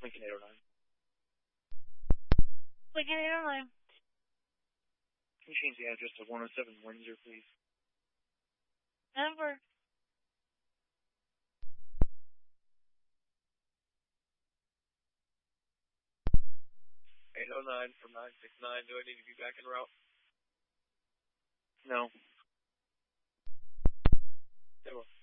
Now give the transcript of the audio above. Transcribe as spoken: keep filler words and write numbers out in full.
Lincoln eight oh nine. Lincoln eight oh nine. Can you change the address to one oh seven Windsor, please? Number. eight oh nine from nine six nine. Do I need to be back en route? No. They will.